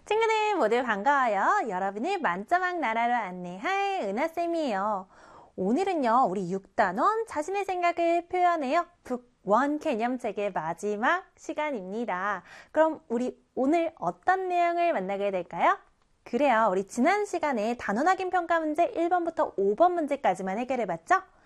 친구들 모두 반가워요. 여러분을 만점왕 나라로 안내할 은하쌤이에요. 오늘은요, 우리 6단원 자신의 생각을 표현해요. 북원 개념책의 마지막 시간입니다. 그럼 우리 오늘 어떤 내용을 만나게 될까요? 그래요. 우리 지난 시간에 단원 확인 평가 문제 1번부터 5번 문제까지만 해결해봤죠?